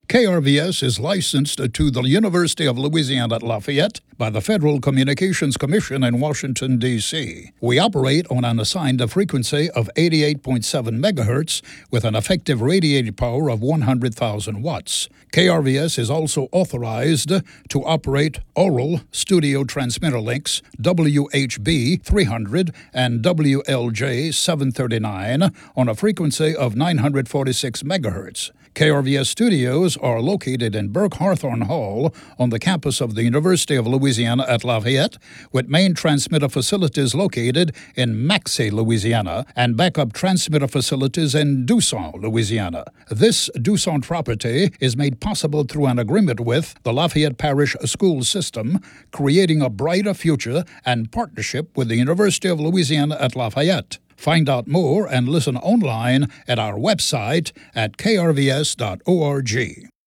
KRVS is licensed to the University of Louisiana at Lafayette by the Federal Communications Commission in Washington, D.C. We operate on an assigned frequency of 88.7 megahertz with an effective radiated power of 100,000 watts. KRVS is also authorized to operate oral studio transmitter links WHB 300 and WLJ 739 on a frequency of 946 megahertz. KRVS studios are located in Burke Hawthorne Hall on the campus of the University of Louisiana at Lafayette, with main transmitter facilities located in Maxey, Louisiana, and backup transmitter facilities in Dusson, Louisiana. This Dusson property is made possible through an agreement with the Lafayette Parish School System, creating a brighter future and partnership with the University of Louisiana at Lafayette. Find out more and listen online at our website at krvs.org.